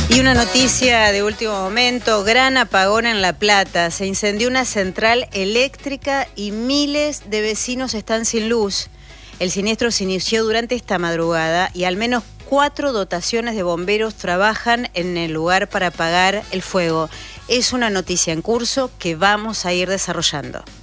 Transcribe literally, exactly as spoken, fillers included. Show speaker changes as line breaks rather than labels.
Y una noticia de último momento, gran apagón en La Plata. Se incendió una central eléctrica y miles de vecinos están sin luz. El siniestro se inició durante esta madrugada y al menos cuatro dotaciones de bomberos trabajan en el lugar para apagar el fuego. Es una noticia en curso que vamos a ir desarrollando.